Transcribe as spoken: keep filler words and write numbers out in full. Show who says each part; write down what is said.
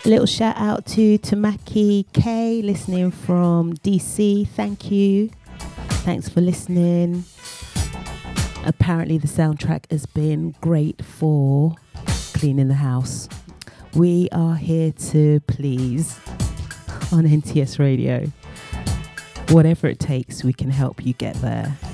Speaker 1: Little shout out to Tamaki K listening from D C. Thank you. Thanks for listening. Apparently the soundtrack has been great for cleaning the house. We are here to please on N T S Radio. Whatever it takes, we can help you get there.